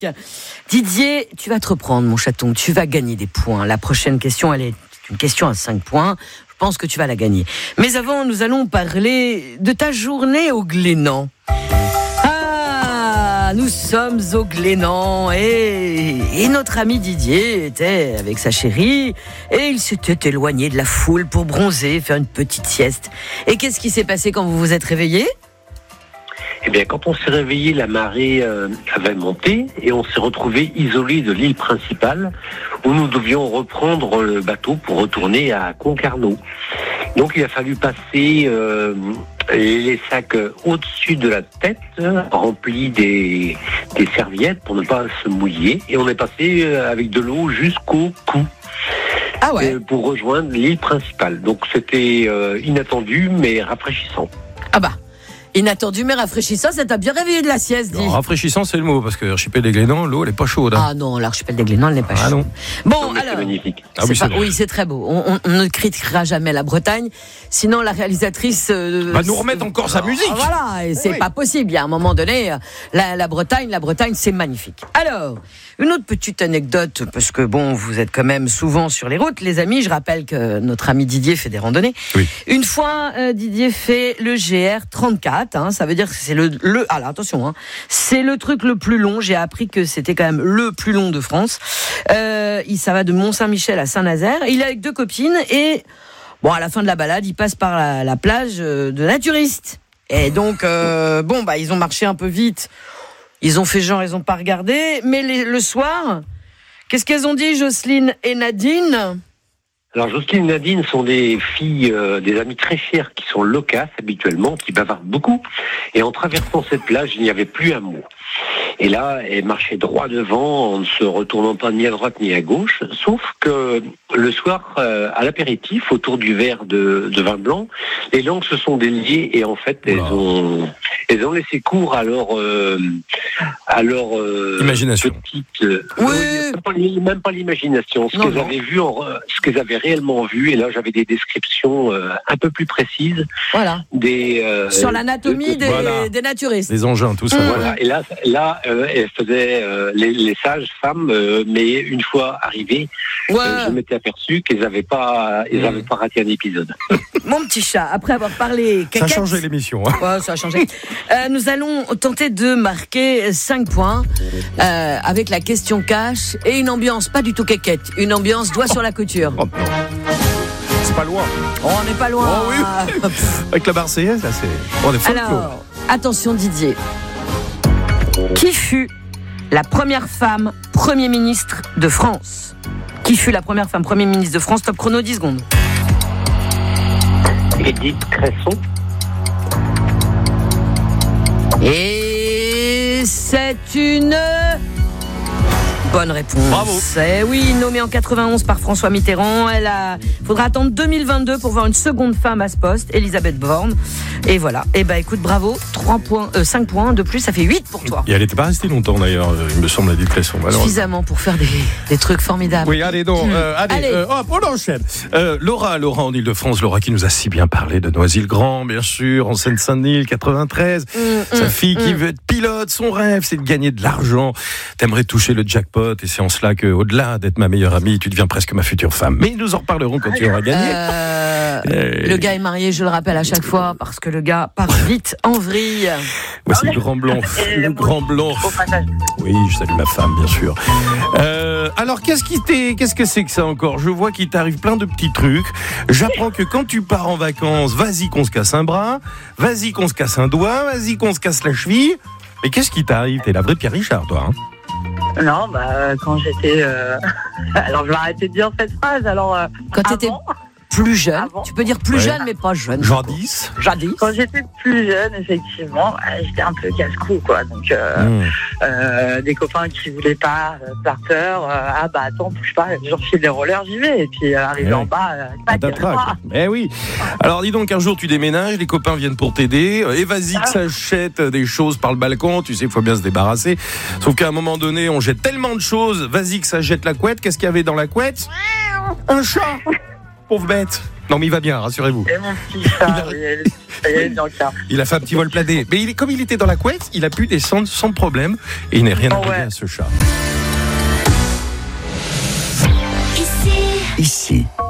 Didier, tu vas te reprendre, mon chaton. Tu vas gagner des points. La prochaine question, elle est une question à 5 points. Je pense que tu vas la gagner. Mais avant, nous allons parler de ta journée au Glénan. Nous sommes au Glénan et notre ami Didier était avec sa chérie et il s'était éloigné de la foule pour bronzer, faire une petite sieste. Et qu'est-ce qui s'est passé quand vous vous êtes réveillés ? Eh bien, quand on s'est réveillé, la marée avait monté et on s'est retrouvé isolé de l'île principale où nous devions reprendre le bateau pour retourner à Concarneau. Donc, il a fallu passer les sacs au-dessus de la tête, remplis des serviettes pour ne pas se mouiller. Et on est passé avec de l'eau jusqu'au cou. Ah ouais. Pour rejoindre l'île principale. Donc, c'était inattendu, mais rafraîchissant. Ah bah. Inattendu mais rafraîchissant, ça t'a bien réveillé de la sieste, dis. Rafraîchissant, c'est le mot, parce que l'archipel des Glénans, l'eau, elle n'est pas chaude. Ah non, l'archipel des Glénans, elle n'est pas chaude. Non. Bon, non, mais alors. c'est magnifique. Oui, c'est très beau. On ne critiquera jamais la Bretagne. Sinon, la réalisatrice va nous remettre encore sa musique. Voilà, et c'est pas possible. Il y a un moment donné, la Bretagne, c'est magnifique. Alors, une autre petite anecdote, parce que bon, vous êtes quand même souvent sur les routes, les amis. Je rappelle que notre ami Didier fait des randonnées. Oui. Une fois, Didier fait le GR34. Ça veut dire que c'est alors attention, c'est le truc le plus long. J'ai appris que c'était quand même le plus long de France. Ça va de Mont-Saint-Michel à Saint-Nazaire. Il est avec 2 copines et bon, à la fin de la balade, il passe par la plage de naturistes. Et donc, ils ont marché un peu vite. Ils ont fait genre, ils n'ont pas regardé. Mais le soir, qu'est-ce qu'elles ont dit, Jocelyne et Nadine ? Alors, Jocelyne et Nadine sont des filles, des amies très chères qui sont loquaces habituellement, qui bavardent beaucoup. Et en traversant cette plage, il n'y avait plus un mot. Et là, elle marchait droit devant, en ne se retournant pas ni à droite ni à gauche. Sauf que le soir, à l'apéritif, autour du verre de vin blanc, les langues se sont déliées et en fait, elles ont laissé cours à leur imagination. Petite. Oui. Même pas l'imagination. Ce qu'elles avaient réellement vu. Et là, j'avais des descriptions un peu plus précises. Voilà. Sur l'anatomie des naturistes. Des engins, tout ça. Voilà. Et là, elles faisaient les sages femmes, mais une fois arrivées, je m'étais aperçu qu'elles n'avaient pas raté un épisode. Mon petit chat, après avoir parlé ça a changé l'émission. Ouais, ça a changé. Nous allons tenter de marquer 5 points avec la question cash et une ambiance pas du tout quéquette, une ambiance doigt sur la couture. Oh, non. C'est pas loin. Oh, on n'est pas loin. Oh oui. Avec la Marseillaise, là, on est folklore. Alors, attention Didier. Qui fut la première femme Premier ministre de France ? Qui fut la première femme Premier ministre de France ? Top chrono, 10 secondes. Édith Cresson. Et c'est une bonne réponse. Bravo. Oui, nommée en 91 par François Mitterrand. Faudra attendre 2022 pour voir une seconde femme à ce poste, Elisabeth Borne. Et voilà. Et écoute, bravo. 5 points de plus, ça fait 8 pour toi. Et elle n'était pas restée longtemps d'ailleurs, il me semble, Édith Cresson. Suffisamment pour faire des trucs formidables. Oui, allez donc. On enchaîne. Laura en Ile-de-France, Laura qui nous a si bien parlé de Noisy-le-Grand, bien sûr, en Seine-Saint-Denis, 93. Sa fille qui veut être pilote, son rêve, c'est de gagner de l'argent. T'aimerais toucher le jackpot et c'est en cela qu'au-delà d'être ma meilleure amie, tu deviens presque ma future femme. Mais nous en reparlerons quand tu auras gagné. Le gars est marié, je le rappelle à chaque fois, parce que le gars part vite en vrille. Voici le grand blanc. Le grand blanc. Oui, je salue ma femme, bien sûr. Alors, qu'est-ce que c'est que ça encore ? Je vois qu'il t'arrive plein de petits trucs. J'apprends que quand tu pars en vacances, vas-y qu'on se casse un bras, vas-y qu'on se casse un doigt, vas-y qu'on se casse la cheville. Mais qu'est-ce qui t'arrive ? T'es la vraie Pierre Richard, toi, hein ? Non, quand j'étais... Alors, je vais arrêter de dire cette phrase. Alors, quand t'étais plus jeune, tu peux dire plus jeune, mais pas jeune. Jadis. Quand j'étais plus jeune, effectivement, j'étais un peu casse-cou, quoi. Donc, des copains qui voulaient pas par peur. Attends, bouge pas, je refile les rollers, j'y vais. Et puis, arrivé en bas, Eh oui. Alors, dis donc, un jour, tu déménages, les copains viennent pour t'aider. Et vas-y que ça jette des choses par le balcon. Tu sais, il faut bien se débarrasser. Sauf qu'à un moment donné, on jette tellement de choses. Vas-y que ça jette la couette. Qu'est-ce qu'il y avait dans la couette ? Un chat. pauvre bête. Non, mais il va bien, rassurez-vous. Et mon petit chat, il a fait un petit vol plané. Mais comme il était dans la couette, il a pu descendre sans problème. Et il n'est rien arrivé à ce chat. Ici.